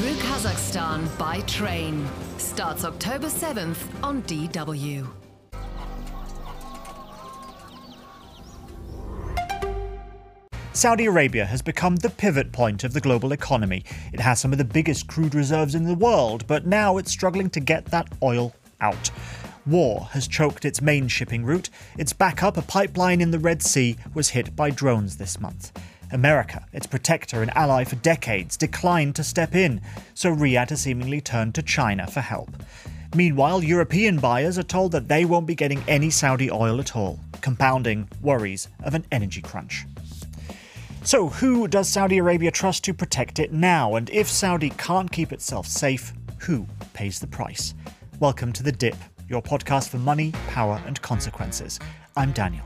through Kazakhstan by train. Starts October 7th on DW. Saudi Arabia has become the pivot point of the global economy. It has some of the biggest crude reserves in the world, but now it's struggling to get that oil out. War has choked its main shipping route. Its backup, a pipeline in the Red Sea, was hit by drones this month. America, its protector and ally for decades, declined to step in, so Riyadh has seemingly turned to China for help. Meanwhile, European buyers are told that they won't be getting any Saudi oil at all, compounding worries of an energy crunch. So who does Saudi Arabia trust to protect it now? And if Saudi can't keep itself safe, who pays the price? Welcome to The Dip, your podcast for money, power and consequences. I'm Daniel.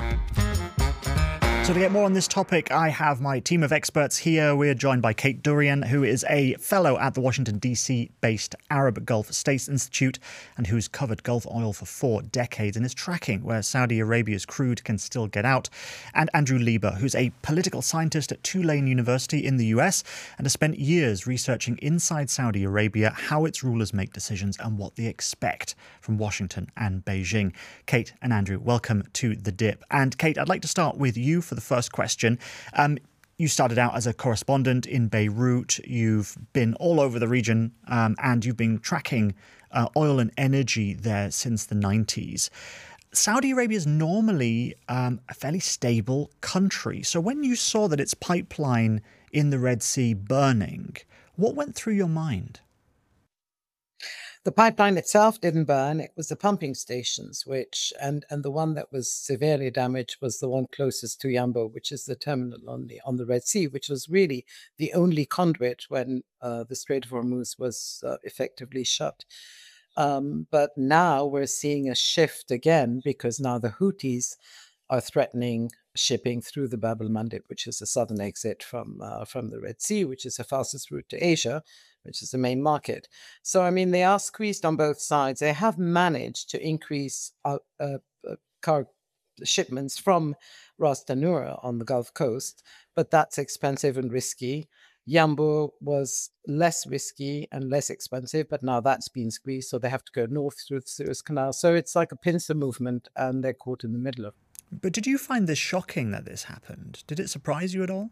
So to get more on this topic, I have my team of experts here. We're joined by Kate Durian, who is a fellow at the Washington, D.C.-based Arab Gulf States Institute and who's covered Gulf oil for 4 decades and is tracking where Saudi Arabia's crude can still get out. And Andrew Lieber, who's a political scientist at Tulane University in the US and has spent years researching inside Saudi Arabia how its rulers make decisions and what they expect from Washington and Beijing. Kate and Andrew, welcome to The Dip. And Kate, I'd like to start with you for the first question. You started out as a correspondent in Beirut. You've been all over the region and you've been tracking oil and energy there since the 90s. Saudi Arabia is normally a fairly stable country. So when you saw that its pipeline in the Red Sea burning, what went through your mind? The pipeline itself didn't burn. It was the pumping stations, and the one that was severely damaged was the one closest to Yanbu, which is the terminal on the Red Sea, which was really the only conduit when the Strait of Hormuz was effectively shut. But now we're seeing a shift again because now the Houthis are threatening shipping through the Bab el-Mandeb, which is the southern exit from the Red Sea, which is the fastest route to Asia, which is the main market. So, I mean, they are squeezed on both sides. They have managed to increase car shipments from Ras Tanura on the Gulf Coast, but that's expensive and risky. Yanbu was less risky and less expensive, but now that's been squeezed, so they have to go north through the Suez Canal. So it's like a pincer movement, and they're caught in the middle of it. But did you find this shocking that this happened? Did it surprise you at all?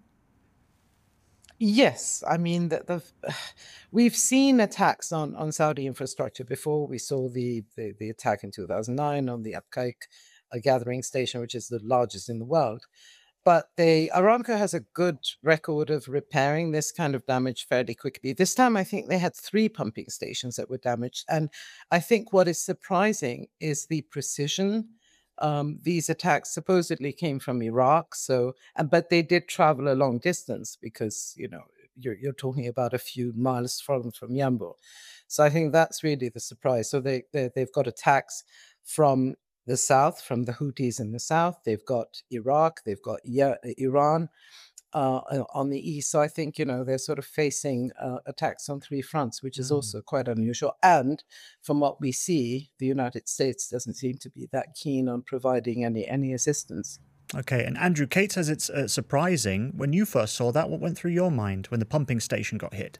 Yes, I mean, we've seen attacks on Saudi infrastructure before. We saw the attack in 2009 on the Abqaiq gathering station, which is the largest in the world. But Aramco has a good record of repairing this kind of damage fairly quickly. This time, I think they had 3 pumping stations that were damaged. And I think what is surprising is the precision. These attacks supposedly came from Iraq, but they did travel a long distance because, you know, you're talking about a few miles from Yanbu. So I think that's really the surprise. So they've got attacks from the south, from the Houthis in the south. They've got Iraq, they've got Iran on the east. So I think, you know, they're sort of facing attacks on 3 fronts, which is also quite unusual. And from what we see, the United States doesn't seem to be that keen on providing any assistance. Okay, and Andrew, Kate says it's surprising. When you first saw that, what went through your mind when the pumping station got hit?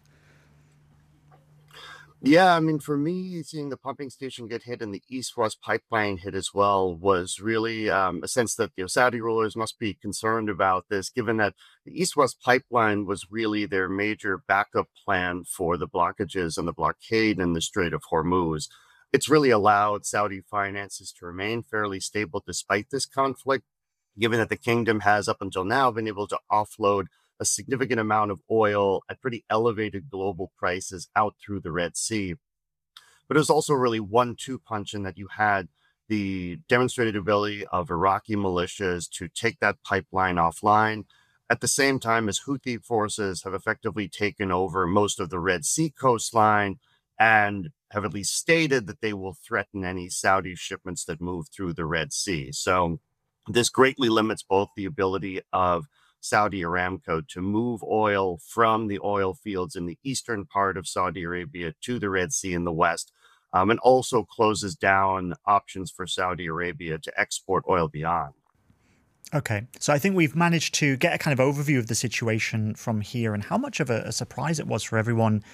Yeah, I mean, for me, seeing the pumping station get hit and the East-West pipeline hit as well was really a sense that Saudi rulers must be concerned about this, given that the East-West pipeline was really their major backup plan for the blockages and the blockade in the Strait of Hormuz. It's really allowed Saudi finances to remain fairly stable despite this conflict, given that the kingdom has up until now been able to offload a significant amount of oil at pretty elevated global prices out through the Red Sea. But it was also really 1-2 punch in that you had the demonstrated ability of Iraqi militias to take that pipeline offline at the same time as Houthi forces have effectively taken over most of the Red Sea coastline and have at least stated that they will threaten any Saudi shipments that move through the Red Sea. So this greatly limits both the ability of Saudi Aramco to move oil from the oil fields in the eastern part of Saudi Arabia to the Red Sea in the west, and also closes down options for Saudi Arabia to export oil beyond. Okay, so I think we've managed to get a kind of overview of the situation from here and how much of a surprise it was for everyone